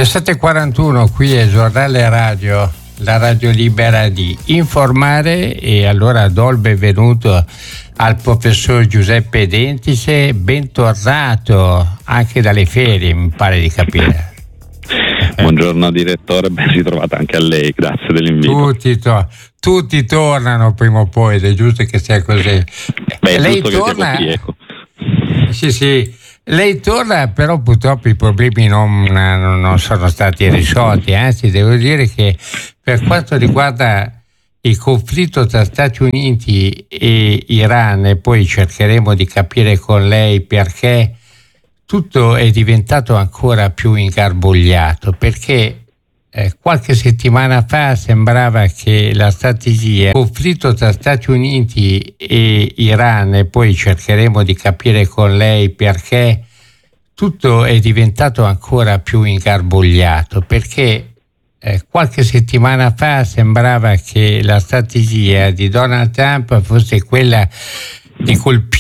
17:41, qui è il giornale radio, la radio libera di informare, e allora do il benvenuto al professor Giuseppe Dentice, bentornato anche dalle ferie, mi pare di capire. Buongiorno direttore, ben ritrovata anche a lei, grazie dell'invito. Tutti tornano prima o poi, ed è giusto che sia così. Beh, lei giusto torna, che sia così, ecco. Sì, lei torna, però purtroppo i problemi non sono stati risolti, anzi devo dire che per quanto riguarda il conflitto tra Stati Uniti e Iran, e poi cercheremo di capire con lei perché tutto è diventato ancora più ingarbugliato, perché qualche settimana fa sembrava che la strategia conflitto tra Stati Uniti e Iran, e poi cercheremo di capire con lei perché tutto è diventato ancora più ingarbugliato, perché qualche settimana fa sembrava che la strategia di Donald Trump fosse quella di colpire